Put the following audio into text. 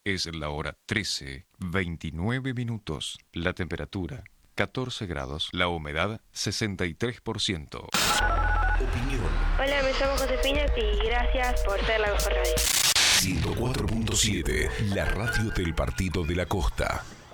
Es la hora 13:29. La temperatura 14 grados. La humedad 63%. Opinión. Hola, me llamo Josefina y gracias por ser la mejor radio. 104.7, la radio del Partido de la Costa.